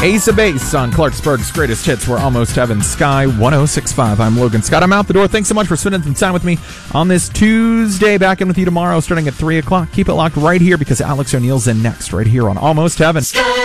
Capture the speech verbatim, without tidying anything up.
Ace of Base on Clarksburg's Greatest Hits. We're almost heaven. Sky one oh six point five. I'm Logan Scott. I'm out the door. Thanks so much for spending some time with me on this Tuesday. Back in with you tomorrow starting at three o'clock. Keep it locked right here because Alex O'Neill's in next right here on Almost Heaven.